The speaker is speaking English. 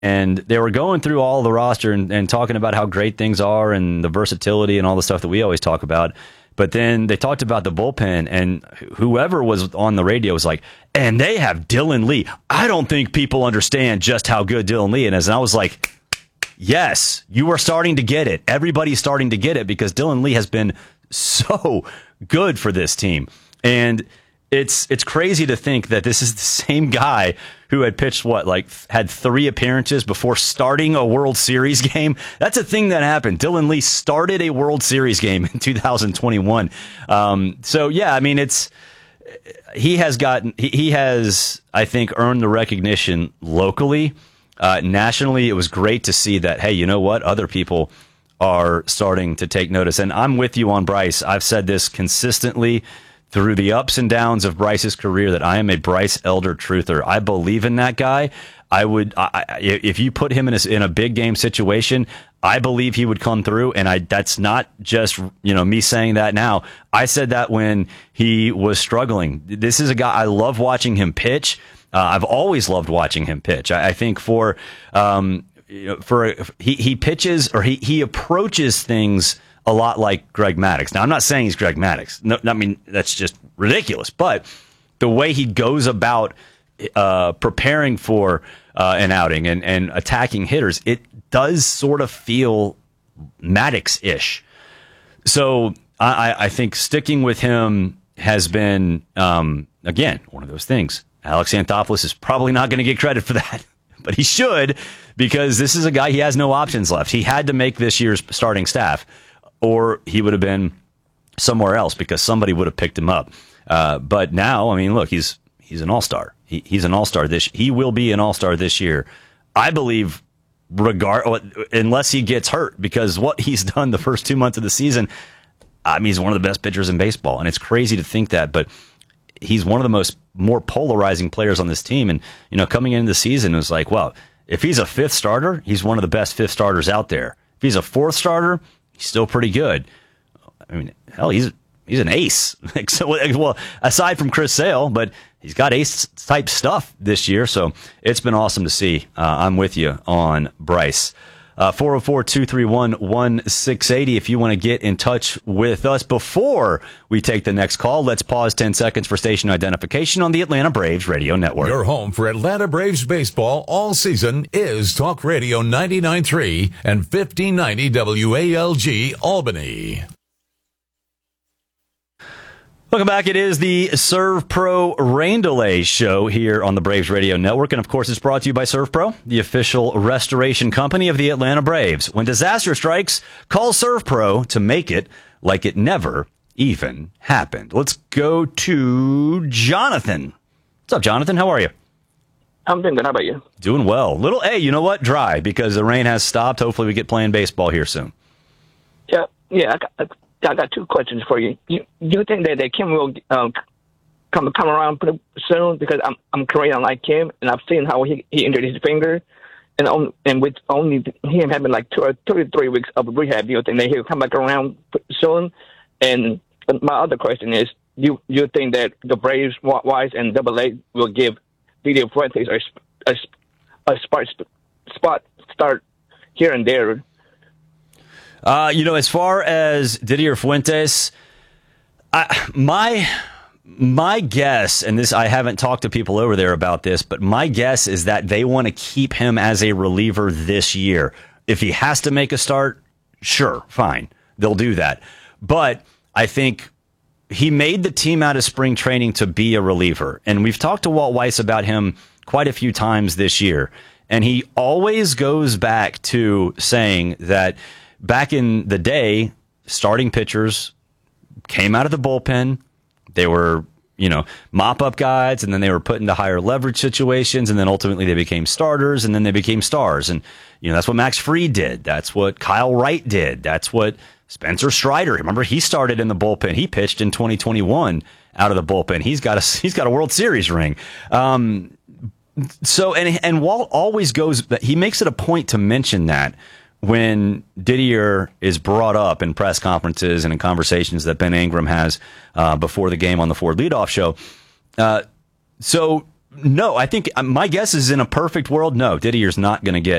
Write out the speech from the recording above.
And they were going through all the roster and talking about how great things are and the versatility and all the stuff that we always talk about. But then they talked about the bullpen, and whoever was on the radio was like, and they have Dylan Lee. I don't think people understand just how good Dylan Lee is. And I was like, yes, you are starting to get it. Everybody's starting to get it because Dylan Lee has been so good for this team. And it's crazy to think that this is the same guy who had pitched, had 3 appearances before starting a World Series game. That's a thing that happened. Dylan Lee started a World Series game in 2021. So, yeah, I mean, he has, I think, earned the recognition locally. Nationally, it was great to see that, hey, you know what? Other people are starting to take notice. And I'm with you on Bryce. I've said this consistently through the ups and downs of Bryce's career that I am a Bryce Elder truther. I believe in that guy. If you put him in a big game situation, I believe he would come through. And that's not just, me saying that now. I said that when he was struggling. This is a guy, I love watching him pitch. I've always loved watching him pitch. I think he pitches, or he approaches things a lot like Greg Maddux. Now, I'm not saying he's Greg Maddux. No, I mean, that's just ridiculous. But the way he goes about preparing for an outing and attacking hitters, it does sort of feel Maddux-ish. So I think sticking with him has been, again, one of those things. Alex Anthopoulos is probably not going to get credit for that, but he should, because this is a guy, he has no options left. He had to make this year's starting staff, or he would have been somewhere else because somebody would have picked him up. But now, I mean, look, he's an all-star. He's an all-star he will be an all-star this year. I believe, unless he gets hurt, because what he's done the first 2 months of the season, I mean, he's one of the best pitchers in baseball, and it's crazy to think that, but he's one of the more polarizing players on this team. And, coming into the season, it was like, well, if he's a 5th starter, he's one of the best 5th starters out there. If he's a 4th starter, he's still pretty good. I mean, hell, he's an ace. Well, aside from Chris Sale, but he's got ace-type stuff this year, so it's been awesome to see. I'm with you on Bryce. 404-231-1680 if you want to get in touch with us. Before we take the next call, let's pause 10 seconds for station identification on the Atlanta Braves Radio Network. Your home for Atlanta Braves baseball all season is Talk Radio 99.3 and 1590 WALG Albany. Welcome back. It is the ServPro Rain Delay Show here on the Braves Radio Network. And, of course, it's brought to you by ServPro, the official restoration company of the Atlanta Braves. When disaster strikes, call ServPro to make it like it never even happened. Let's go to Jonathan. What's up, Jonathan? How are you? I'm doing good. How about you? Doing well. Hey, you know what? Dry, because the rain has stopped. Hopefully we get playing baseball here soon. Yeah. I got 2 questions for you. You think that Kim will come around pretty soon? Because I'm Korean like Kim, and I've seen how he injured his finger, and with only him having like 2 or 3 weeks of rehab, do you think that he'll come back around soon? And my other question is, you think that the Braves, Wise, and AA will give Didier Fuentes a spot start here and there? As far as Didier Fuentes, my guess, and this, I haven't talked to people over there about this, but my guess is that they want to keep him as a reliever this year. If he has to make a start, sure, fine, they'll do that. But I think he made the team out of spring training to be a reliever, and we've talked to Walt Weiss about him quite a few times this year, and he always goes back to saying that back in the day, starting pitchers came out of the bullpen. They were, mop-up guys, and then they were put into higher leverage situations, and then ultimately they became starters, and then they became stars. And, that's what Max Fried did. That's what Kyle Wright did. That's what Spencer Strider. Remember, he started in the bullpen. He pitched in 2021 out of the bullpen. He's got a World Series ring. So Walt always he makes it a point to mention that when Didier is brought up in press conferences and in conversations that Ben Ingram has before the game on the Ford Leadoff Show. So No, I think my guess is in a perfect world, no, Didier's not going to